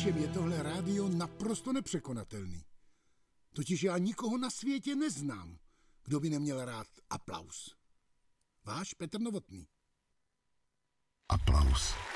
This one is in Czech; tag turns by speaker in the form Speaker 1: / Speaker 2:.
Speaker 1: něčem je tohle rádio naprosto nepřekonatelný. Totiž já nikoho na světě neznám, kdo by neměl rád aplaus. Váš Petr Novotný.
Speaker 2: Aplaus.